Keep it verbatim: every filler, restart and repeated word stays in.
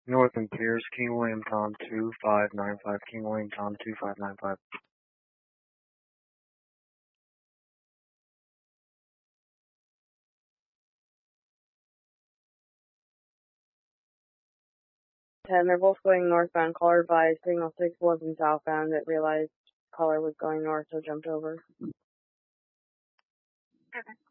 North and Pierce, King William Tom two five nine five, King William Tom two five nine five. ten, they're both going northbound. Caller by signal six wasn't southbound. It realized caller was going north, so jumped over. Okay.